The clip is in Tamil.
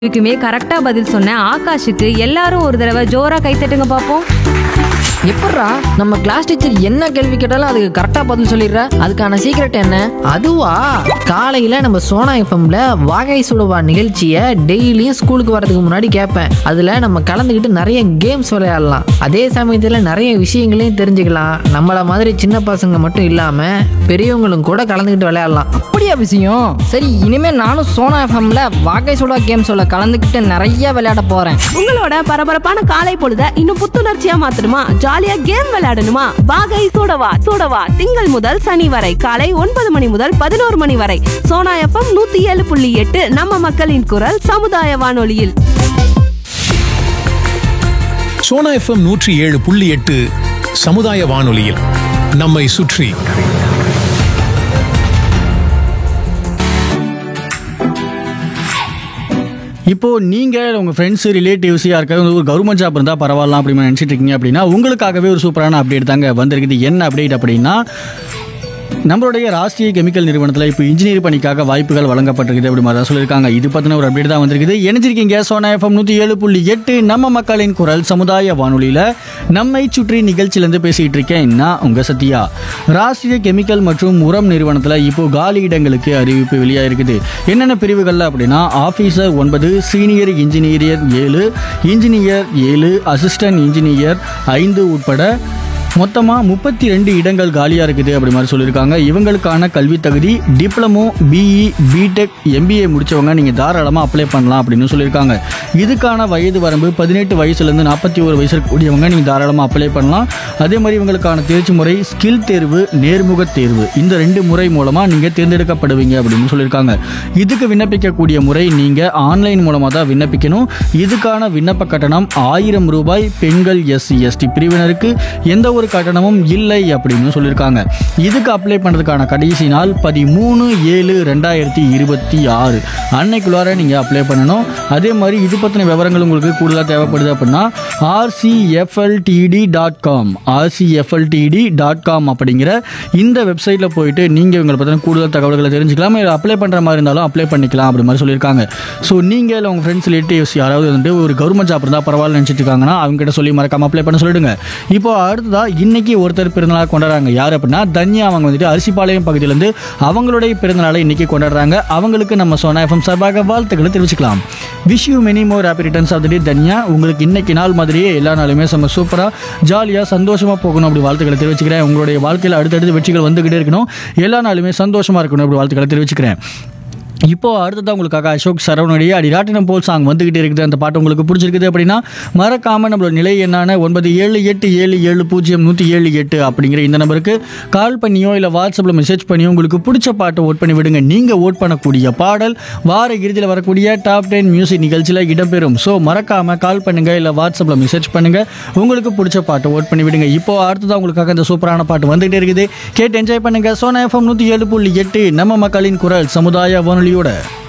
இதுக்குமே கரெக்டா பதில் சொன்ன ஆகாஷுக்கு எல்லாரும் ஒரு தடவை ஜோரா கைத்தட்டுங்க பாப்போம். எப்பட்றா நம்ம கிளாஸ் டீச்சர் என்ன கேள்வி கேட்டாலும் அதுக்கு கரெக்டா பதில் சொல்லிடுற? அதுக்கான சீக்ரெட் என்ன? அதுவா, காலையில நம்ம சோனா எஃப்எம்ல வாகை சுடுவா நிகழ்ச்சியை டெய்லியும் ஸ்கூலுக்கு வரதுக்கு முன்னாடி கேட்பேன். அதுல நம்ம கலந்துக்கிட்டு நிறைய கேம்ஸ் விளையாடலாம். அதே சமயத்துல நிறைய விஷயங்களையும் தெரிஞ்சுக்கலாம். நம்மள மாதிரி சின்ன பசங்க மட்டும் இல்லாம பெரியவங்களும் கூட கலந்துக்கிட்டு விளையாடலாம். அப்படியா விஷயம்? சரி, இனிமே நானும் சோனா எஃப்எம்ல வாகை சுடா கேம் சொல்ல கலந்துக்கிட்டு நிறைய விளையாட போறேன். உங்களோட பரபரப்பான காலை பொழுத இன்னும் புத்துணர்ச்சியா மாத்தணுமா? ஜாலியா கேம் விளையாடணுமா? வாகை சூடவா திங்கள் முதல் சனி வரை காலை 9 மணி முதல் 11 மணி வரை சோனா எஃப்எம் 107.8 நம்ம மக்களின் குரல் சமுதாய வானொலியில். சோனா எஃப்எம் 107.8 சமுதாய வானொலியில் நம்மை சுற்றி. இப்போது நீங்கள் உங்கள் ஃப்ரெண்ட்ஸு ரிலேட்டிவ்ஸ் யாருக்காவது ஒரு கவர்மெண்ட் ஜாப் இருந்தால் பரவாயில்லாம் அப்படின்னு நினச்சிட்டு இருக்கீங்க அப்படின்னா உங்களுக்காகவே ஒரு சூப்பரான அப்டேட் தாங்க வந்திருக்குது. என்ன அப்டேட் அப்படின்னா, நம்மளுடைய ராஷ்டிரிய கெமிக்கல் நிறுவனத்தில் இப்போ இன்ஜினியர் பணிக்காக வாய்ப்புகள் வழங்கப்பட்டிருக்குது அப்படி மாதிரி தான் சொல்லியிருக்காங்க. இது பற்றின ஒரு அப்டேட் தான் வந்திருக்குது. இணைஞ்சிருக்கீங்க சோனா எஃப்எம் 107.8 நம்ம மக்களின் குரல் சமுதாய வானொலியில் நம்மை சுற்றி நிகழ்ச்சியிலேருந்து பேசிகிட்டு இருக்கேன். நான் உங்கள் சத்யா. ராஷ்டிரிய கெமிக்கல் மற்றும் உரம் நிறுவனத்தில் இப்போ காலி இடங்களுக்கு அறிவிப்பு வெளியாக இருக்குது. என்னென்ன பிரிவுகளில் அப்படின்னா, officer 9, senior engineer 7, engineer 7, assistant engineer 5 உட்பட மொத்தமாக 32 இடங்கள் காலியாக இருக்குது அப்படி மாதிரி சொல்லியிருக்காங்க. இவங்களுக்கான கல்வி தகுதி டிப்ளமோ, பிஇ, பிடெக், எம்பிஏ முடித்தவங்க நீங்கள் தாராளமாக அப்ளை பண்ணலாம் அப்படின்னு சொல்லியிருக்காங்க. இதுக்கான வயது வரம்பு 18 வயசுலேருந்து 41 வயசு இருக்கக்கூடியவங்க நீங்கள் தாராளமாக அப்ளை பண்ணலாம். அதே மாதிரி இவங்களுக்கான தேர்ச்சி முறை ஸ்கில் தேர்வு, நேர்முக தேர்வு, இந்த 2 முறை மூலமாக நீங்கள் தேர்ந்தெடுக்கப்படுவீங்க அப்படின்னு சொல்லியிருக்காங்க. இதுக்கு விண்ணப்பிக்கக்கூடிய முறை நீங்கள் ஆன்லைன் மூலமாக தான் விண்ணப்பிக்கணும். இதுக்கான விண்ணப்ப கட்டணம் 1000 ரூபாய். பெண்கள், எஸ்சி, எஸ்டி பிரிவினருக்கு எந்த ஒரு கட்டணமும் இல்லை அப்படின்னு சொல்லியிருக்காங்க. இதுக்கு அப்ளை பண்ணுறதுக்கான கடைசி நாள் 13/7/2026 அன்னைக்குள்ளார நீங்கள் அப்ளை பண்ணணும். அதே மாதிரி இது பற்றின விவரங்கள் உங்களுக்கு கூடுதலாக தேவைப்படுது அப்படின்னா rcfltd.com அப்படிங்கிற இந்த வெப்சைட்டில் போயிட்டு நீங்கள் இவங்களை பற்றின கூடுதல் தகவல்களை தெரிஞ்சுக்கலாம். இல்லை அப்ளை பண்ணுற மாதிரி இருந்தாலும் அப்ளை பண்ணிக்கலாம் அப்படி மாதிரி சொல்லியிருக்காங்க. ஸோ நீங்கள் உங்கள் ஃப்ரெண்ட்ஸ் ரிலேட்டிவ்ஸ் யாராவது வந்துட்டு ஒரு கவர்மெண்ட் ஜாப் இருந்தால் பரவாயில்ல நினச்சிட்டு இருக்காங்கன்னா அவங்ககிட்ட சொல்லி மறக்காமல் அப்ளை பண்ண சொல்லிடுங்க. இப்போ அடுத்ததாக இன்னைக்கு ஒருத்தர் பிறந்தநாள் கொண்டாடுறாங்க. யார் அப்படின்னா தன்யா. அவங்க வந்துட்டு அரிசிபாளையம் பகுதியிலேருந்து அவங்களுடைய பிறந்தநாளை இன்னைக்கு கொண்டாடுறாங்க. அவங்களுக்கு நம்ம சோனா எஃப்எம் சார்பாக வாழ்த்துக்களை தெரிவிச்சுக்கலாம். Wish you many more happy returns of the டே தன்யா. உங்களுக்கு இன்னைக்கு நாள் மாதிரியே எல்லா நாளுமே செம்ம சூப்பராக ஜாலியாக சந்தோஷமாக போகணும் அப்படி வாழ்த்துக்களை தெரிவிச்சுக்கிறேன். உங்களுடைய வாழ்க்கையில் அடுத்தடுத்து வெற்றிகள் வந்துகிட்டே இருக்கணும், எல்லா நாளுமே சந்தோஷமாக இருக்கணும் அப்படி வாழ்த்துக்களை தெரிவிச்சுக்கிறேன். இப்போ அடுத்ததான் உங்களுக்காக அசோக் சரவணுடைய அடிராட்டினம் போல் சாங் வந்துகிட்டே இருக்குது. அந்த பாட்டு உங்களுக்கு பிடிச்சிருக்குது அப்படின்னா மறக்காம நம்மளோட நிலை என்னான 9787700178 அப்படிங்கிற இந்த நம்பருக்கு கால் பண்ணியோ இல்லை வாட்ஸ்அப்பில் மெசேஜ் பண்ணியோ உங்களுக்கு பிடிச்ச பாட்டை ஓட் பண்ணி விடுங்க. நீங்கள் ஓட் பண்ணக்கூடிய பாடல் வார இறுதியில் வரக்கூடிய டாப் 10 மியூசிக் நிகழ்ச்சியில் இடம்பெறும். ஸோ மறக்காம கால் பண்ணுங்க, இல்லை வாட்ஸ்அப்பில் மெசேஜ் பண்ணுங்க, உங்களுக்கு பிடிச்ச பாட்டை ஓட் பண்ணி விடுங்க. இப்போ அடுத்ததான் உங்களுக்காக இந்த சூப்பரான பாட்டு வந்துகிட்டே இருக்குது. கேட்டு என்ஜாய் பண்ணுங்க. சோனா எஃப்எம் 107.8 நம்ம மக்களின் குரல் சமுதாய வானொலியோட